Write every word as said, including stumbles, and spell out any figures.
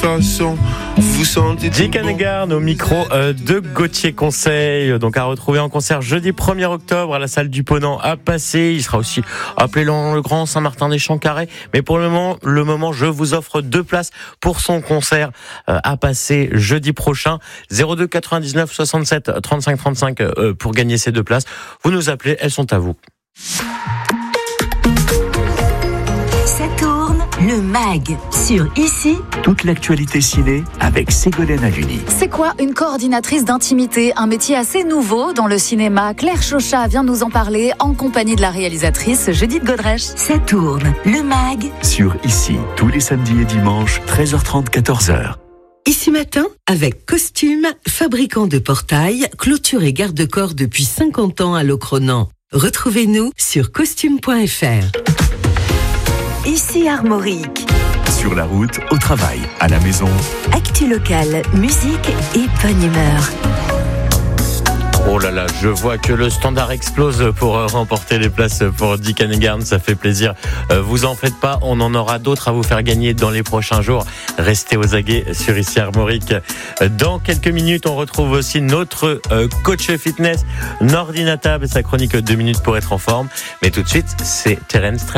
façon, vous sentez tout Dick Hannegarn au micro euh, de Gauthier Conseil, donc à retrouver en concert jeudi premier octobre à la salle du Ponant à Passé. Il sera aussi appelé le Grand Saint-Martin-des-Champs-Carrés. Mais pour le moment, le moment, je vous offre deux places pour son concert euh, à Passé jeudi prochain. zéro deux quatre-vingt-dix-neuf soixante-sept trente-cinq trente-cinq euh, pour gagner ces deux places. Vous nous appelez, elles sont à vous. Ça tourne, le mag sur Ici. Toute l'actualité ciné avec Ségolène Haluni. C'est quoi une coordinatrice d'intimité? Un métier assez nouveau dans le cinéma. Claire Chauchat vient nous en parler en compagnie de la réalisatrice Judith Godrèche. Ça tourne, le mag Sur Ici, tous les samedis et dimanches, treize heures trente, quatorze heures. Ici Matin, avec Costume, fabricant de portails, clôture et garde-corps depuis cinquante ans à Locronan. Retrouvez-nous sur costume point f r. Ici Armorique. Sur la route, au travail, à la maison. Actu locale, musique et bonne humeur. Oh là là, je vois que le standard explose pour remporter les places pour Dick Hannegarn, ça fait plaisir. Euh, vous en faites pas, on en aura d'autres à vous faire gagner dans les prochains jours. Restez aux aguets sur Ici Armorique. Dans quelques minutes, on retrouve aussi notre euh, coach fitness, Nordinata, et sa chronique deux minutes pour être en forme. Mais tout de suite, c'est Terence